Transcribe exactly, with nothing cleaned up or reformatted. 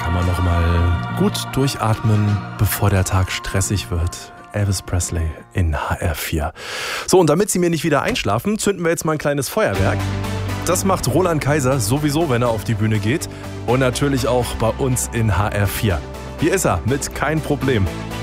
kann man noch mal gut durchatmen, bevor der Tag stressig wird. Elvis Presley in H R vier. So, und damit Sie mir nicht wieder einschlafen, zünden wir jetzt mal ein kleines Feuerwerk. Das macht Roland Kaiser sowieso, wenn er auf die Bühne geht. Und natürlich auch bei uns in H R vier. Hier ist er mit Kein Problem.